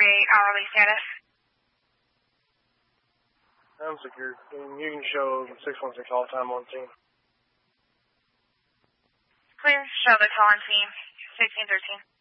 hourly status. I'm secured. You can show 616 call time on scene. Clear. Show the call on scene. 1613.